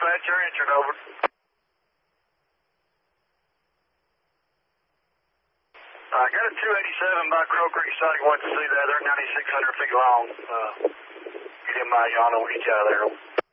that's your entrance, over. I got a 287 by Crow Creek Sighting. Want to see that? They're 9,600 feet long. Get in my yonder, we'll get you out of there.